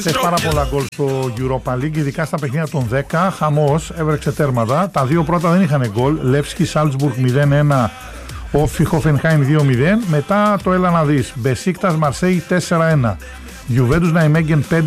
Έχει πάρα πολλά γκολ στο Europa League, ειδικά στα παιχνίδια των 10. Χαμός, έβρεξε τέρματα. Τα δύο πρώτα δεν είχαν γκολ. Λεύσκι Σάλτσμπουργκ 0-1, Όφι Χοφενχάιμ 2-0. Μετά το έλα να δεις. Μπεσίκτας Μαρσέη 4-1, Γιουβέντους Ναϊμέγγεν 5-0,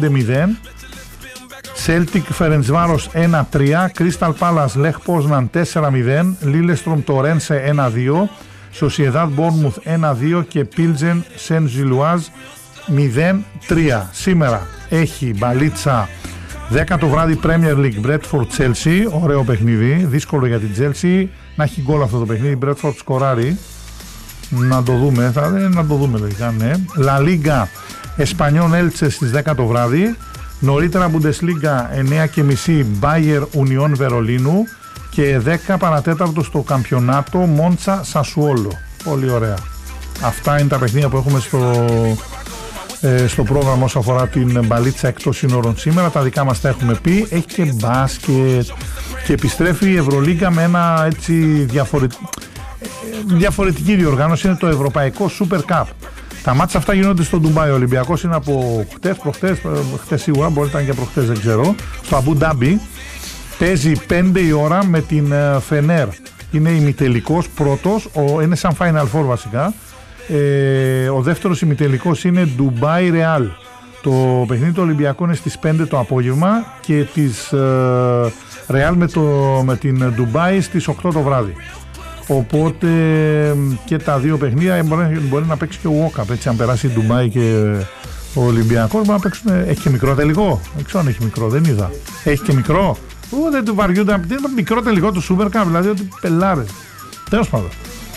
Σέλτικ Φερεντσβάρος 1-3, Κρίσταλ Πάλας Λεχ Πόσναν 4-0, Λίλεστρομ Τορένσε 1-2, Σοσιεδάδ Μπόρνμουθ 1-2 και Πίλτζεν Σεν Ζιλουάζ 0-3. Σήμερα έχει μπαλίτσα 10 το βράδυ Premier League Bradford Chelsea. Ωραίο παιχνίδι, δύσκολο για την Chelsea να έχει γκολ αυτό το παιχνίδι. Bradford σκοράρει. Να το δούμε, να το δούμε λογικά, ναι. La Liga Εσπανιόν Έλτσε στις 10 το βράδυ. Νωρίτερα Bundesliga 9.30 Bayer Union Βερολίνου και 10 παρατέταρτο στο καμπιονάτο Μόντσα Σασουόλο. Πολύ ωραία. Αυτά είναι τα παιχνίδια που έχουμε στο πρόγραμμα όσο αφορά την μπαλίτσα εκτός σύνορων σήμερα. Τα δικά μας τα έχουμε πει. Έχει και μπάσκετ και επιστρέφει η Ευρωλίγκα με ένα έτσι διαφορετική διοργάνωση. Είναι το Ευρωπαϊκό Super Cup. Τα μάτσα αυτά γίνονται στο Ντουμπάι. Ο Ολυμπιακός είναι από χτες σίγουρα, μπορεί να ήταν και προχτές, δεν ξέρω, στο Αμπού Ντάμπι. Παίζει 5 η ώρα με την Φενέρ. Είναι ημιτελικός πρώτος, είναι σαν Final Four βασικά. Ο δεύτερος ημιτελικός είναι Ντουμπάι Ρεάλ. Το παιχνίδι του Ολυμπιακού είναι στις 5 το απόγευμα και της Ρεάλ με την Ντουμπάι στις 8 το βράδυ. Οπότε και τα δύο παιχνίδια μπορεί να παίξει και ο Walkup, έτσι, αν περάσει η Ντουμπάι και ο Ολυμπιακός μπορεί να παίξουν. Έχει και μικρό τελικό, δεν ξέρω αν έχει μικρό, δεν είδα. Έχει και μικρό, δεν του βαριούνται, δεν είναι μικρό τελικό του Super Cup, δηλαδή ότι πελάρες. Τέλος πάντων.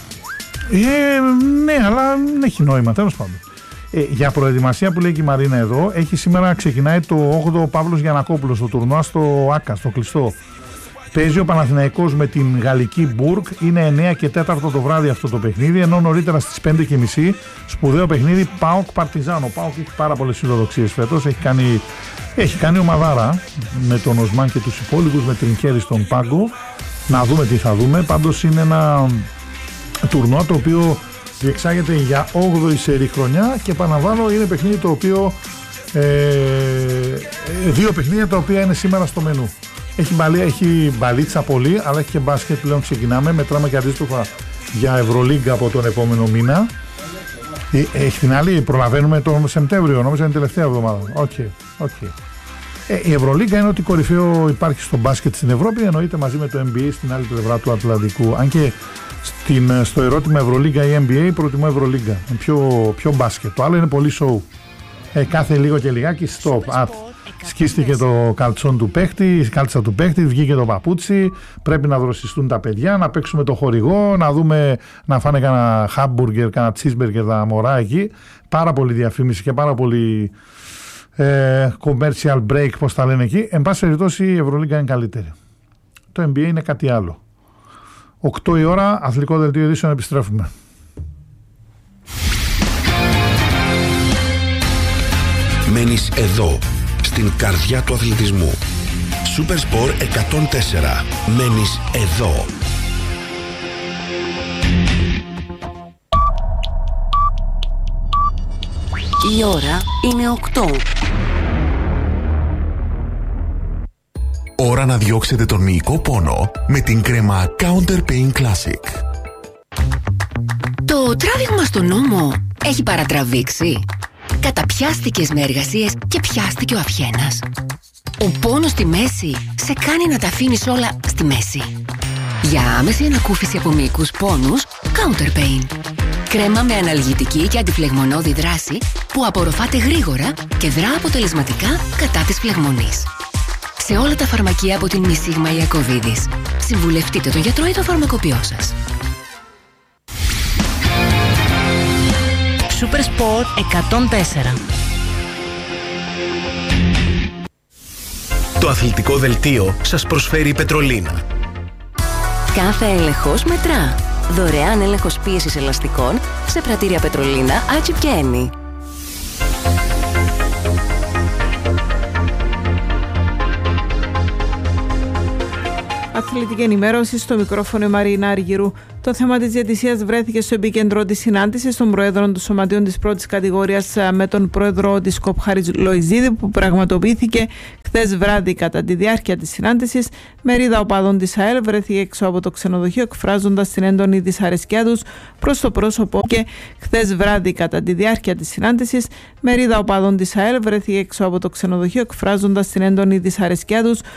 Ναι, αλλά δεν έχει νόημα, τέλος πάντων. Για προετοιμασία που λέει και η Μαρίνα εδώ, σήμερα ξεκινάει το 8ο Παύλος Γιαννακόπουλος, το τουρνουά στο ΆΚΑ, στο κλειστό. Παίζει ο Παναθηναϊκός με την γαλλική Μπουργκ, είναι 9 και 4 το βράδυ αυτό το παιχνίδι, ενώ νωρίτερα στις 5.30 σπουδαίο παιχνίδι ΠΑΟΚ Παρτιζάν. Ο ΠΑΟΚ έχει πάρα πολλές φιλοδοξίες φέτος, έχει κάνει ομαδάρα με τον Οσμάν και τους υπόλοιπους, με την Κέρι στον πάγκο. Να δούμε τι θα δούμε. Πάντως είναι ένα τουρνουά το οποίο διεξάγεται για 8η σερί χρονιά και επαναλαμβάνω είναι παιχνίδι το οποίο δύο παιχνίδια τα οποία είναι σήμερα στο μενού. Έχει μπαλίτσα πολύ, αλλά έχει και μπάσκετ. Πλέον ξεκινάμε, μετράμε και αντίστοιχα για Ευρωλίγκα από τον επόμενο μήνα. Έχει την άλλη, προλαβαίνουμε τον Σεπτέμβριο, νόμιζα είναι τελευταία εβδομάδα. Okay. Η Ευρωλίγκα είναι ότι κορυφαίο υπάρχει στο μπάσκετ στην Ευρώπη, εννοείται μαζί με το NBA στην άλλη πλευρά του Ατλαντικού. Αν και στο ερώτημα Ευρωλίγκα ή NBA, προτιμώ Ευρωλίγκα. Πιο μπάσκετ. Το άλλο είναι πολύ show. Κάθε λίγο και λιγάκι stop. Σκίστηκε το καλτσόν του παίχτη, η κάλτσα του παίχτη, βγήκε το παπούτσι. Πρέπει να δροσιστούν τα παιδιά, να παίξουμε το χορηγό, να δούμε να φάνε κανένα χάμπουργκερ, κανένα τσίσμπεργκερ τα μωρά εκεί. Πάρα πολύ διαφήμιση και πάρα πολύ commercial break, πώς τα λένε εκεί. Εν πάση περιπτώσει η Ευρωλίγκα είναι καλύτερη. Το NBA είναι κάτι άλλο. 8 η ώρα, αθλητικό δελτίο ειδήσεων, επιστρέφουμε. Μένεις εδώ, στην καρδιά του αθλητισμού. Super Sport 104. Μένεις εδώ. Η ώρα είναι 8. Ώρα να διώξετε τον μυϊκό πόνο με την κρέμα Counter Pain Classic. Το τράβηγμα στον ώμο έχει παρατραβήξει. Καταπιάστηκες με εργασίες και πιάστηκε ο αυχένας. Ο πόνος στη μέση σε κάνει να τα αφήνεις όλα στη μέση. Για άμεση ανακούφιση από μυϊκούς πόνους, Counter Pain. Κρέμα με αναλγητική και αντιφλεγμονώδη δράση που απορροφάται γρήγορα και δρά αποτελεσματικά κατά της φλεγμονής. Σε όλα τα φαρμακεία από την Μισίγμα Ιακωβίδης. Συμβουλευτείτε τον γιατρό ή το φαρμακοποιό σας. Super Sport 104. Το αθλητικό δελτίο σας προσφέρει η Πετρολίνα. Κάθε έλεγχος μετρά. Δωρεάν έλεγχος πίεσης ελαστικών σε πρατήρια Πετρολίνα, Άτσιπ και Ένι. αθλητική ενημέρωση, στο μικρόφωνο η Μαρίνα Αργυρού. Το θέμα της διαιτησίας βρέθηκε στο επίκεντρο της συνάντησης των Προέδρων του Σωματείων της πρώτης κατηγορίας με τον Πρόεδρο της ΚΟΠ Χάρης Λοϊζίδη, που πραγματοποιήθηκε χθες βράδυ. Κατά τη διάρκεια της συνάντησης, μερίδα οπαδών της ΑΕΛ βρέθηκε έξω από το ξενοδοχείο, εκφράζοντας την έντονη δυσαρέσκειά τους προς το πρόσωπο. Και χθες βράδυ, κατά τη διάρκεια της συνάντησης, μερίδα οπαδών της ΑΕΛ βρέθηκε έξω από το ξενοδοχείο, εκφράζοντας την έντονη δυσαρέσκειά τους